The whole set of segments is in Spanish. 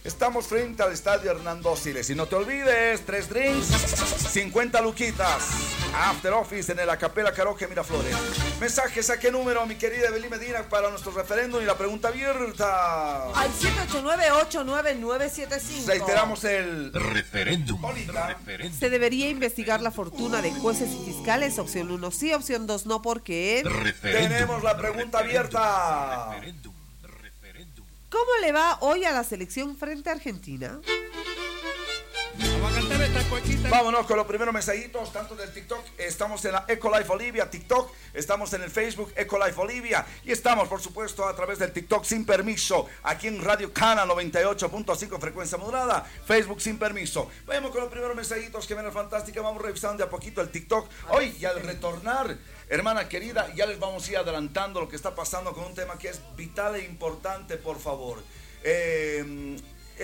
Estamos frente al estadio Hernando Siles. Y no te olvides, 3 drinks, 50 luquitas. After Office en el Acapella Karaoke Miraflores. Mensajes a qué número, mi querida Evelyn Medina, para nuestro referéndum y la pregunta abierta. Al 789-89975. Reiteramos el referéndum. Se debería investigar la fortuna de jueces y fiscales. Opción 1 sí, opción 2 no, porque tenemos la pregunta abierta. ¿Cómo le va hoy a la selección frente a Argentina? Vamos a cantar esta cuequita. Vámonos con los primeros mensajitos, tanto del TikTok. Estamos en la Ecolife Olivia TikTok, estamos en el Facebook Ecolife Olivia y estamos, por supuesto, a través del TikTok Sin Permiso, aquí en Radio Cana 98.5 frecuencia modulada, Facebook Sin Permiso. Vamos con los primeros mensajitos, que viene fantástica. Vamos revisando de a poquito el TikTok. Hoy, y al retornar, hermana querida, ya les vamos a ir adelantando lo que está pasando con un tema que es vital e importante, por favor. El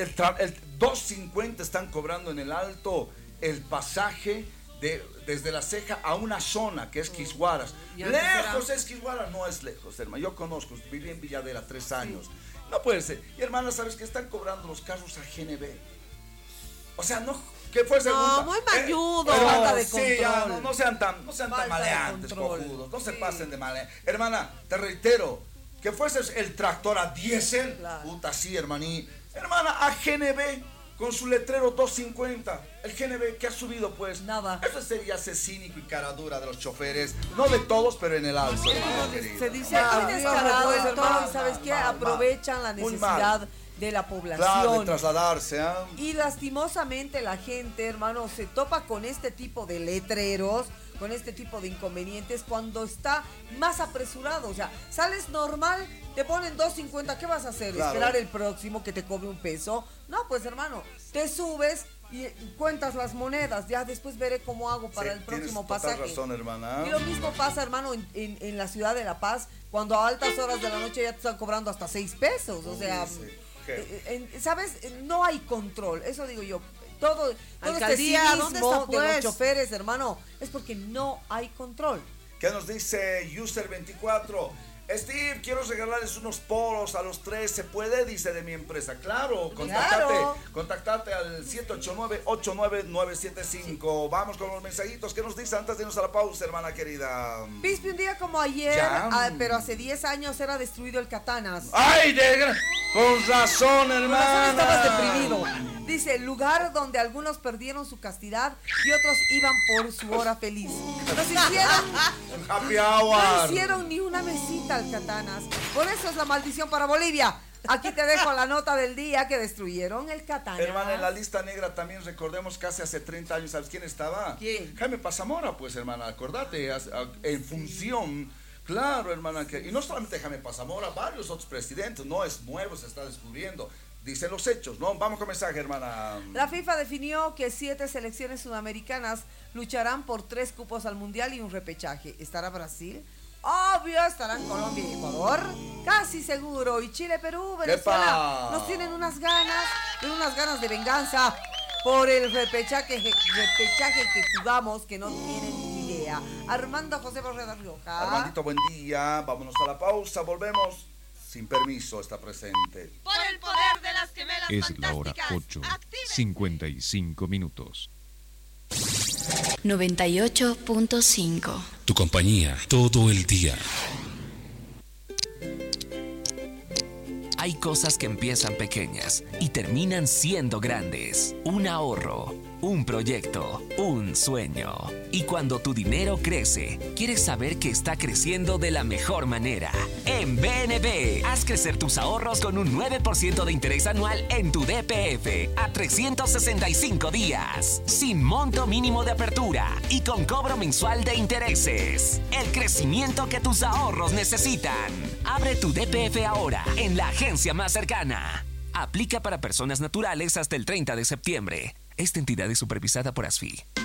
2.50 están cobrando en el Alto el pasaje desde La Ceja a una zona que es Quisguaras. Lejos es Quisguaras, no es lejos, hermano. Yo conozco, viví en Villadera 3 años. No puede ser. Y hermana, ¿sabes que están cobrando los carros a GNB? O sea, no, que fue segunda. No, muy mayudo. Falta de control. Sí, ya, no sean tan maleantes, cojudos. No se pasen de maleantes. Hermana, te reitero, que fuese el tractor a diésel, puta, sí, hermaní. Hermana, a GNB con su letrero 250. El GNB que ha subido, pues. Nada. Eso sería ser cínico y cara dura de los choferes. No de todos, pero en el alto. Se dice muy descarado, hermano, y ¿sabes qué? Aprovechan la necesidad de la población. Claro, de trasladarse. Y lastimosamente la gente, hermano, se topa con este tipo de letreros, con este tipo de inconvenientes cuando está más apresurado. O sea, sales normal, te ponen 2.50, ¿qué vas a hacer? Claro. ¿Esperar el próximo que te cobre un peso? No, pues hermano, te subes y cuentas las monedas. Ya después veré cómo hago para el próximo pasaje. Tienes total razón, hermana. Y lo mismo pasa, hermano, en la ciudad de La Paz, cuando a altas horas de la noche ya te están cobrando hasta 6 pesos. O sea, ¿sabes? No hay control, eso digo yo. Todo este cinismo de los choferes, hermano, es porque no hay control. ¿Qué nos dice User24? Steve, quiero regalarles unos polos a los 3. ¿Se puede? Dice de mi empresa. Claro, contactate al 789-89975. Vamos con los mensajitos. ¿Qué nos dice antes de irnos a la pausa, hermana querida? Pispe, un día como ayer, pero hace 10 años era destruido el Katanas. ¡Ay, con razón, hermana! Con razón estabas deprimido. Dice, lugar donde algunos perdieron su castidad y otros iban por su hora feliz. Happy hour. No hicieron ni una mesita al Katanas. Por eso es la maldición para Bolivia. Aquí te dejo la nota del día que destruyeron el Katanas. Hermana, en la lista negra también recordemos que hace 30 años, ¿sabes quién estaba? ¿Quién? Jaime Pasamora, pues, hermana, acordate, en función. Claro, hermana, y no solamente Jaime Pasamora, varios otros presidentes, no es nuevo, se está descubriendo. Dicen los hechos, ¿no? Vamos con mensaje, hermana. La FIFA definió que 7 selecciones sudamericanas lucharán por 3 cupos al Mundial y un repechaje. ¿Estará Brasil? Obvio, estarán Colombia y Ecuador. Casi seguro. Y Chile, Perú, Venezuela. Nos tienen unas ganas de venganza por el repechaje que jugamos, que no tienen ni idea. Armando José Borreda Rioja. Armandito, buen día. Vámonos a la pausa, volvemos. Sin permiso está presente. Por el poder de las gemelas es fantásticas. la hora 8:55 minutos. 98.5. Tu compañía todo el día. Hay cosas que empiezan pequeñas y terminan siendo grandes. Un ahorro, un proyecto, un sueño. Y cuando tu dinero crece, quieres saber que está creciendo de la mejor manera. En BNB, haz crecer tus ahorros con un 9% de interés anual en tu DPF a 365 días, sin monto mínimo de apertura y con cobro mensual de intereses. El crecimiento que tus ahorros necesitan. Abre tu DPF ahora en la agencia más cercana. Aplica para personas naturales hasta el 30 de septiembre. Esta entidad es supervisada por ASFI.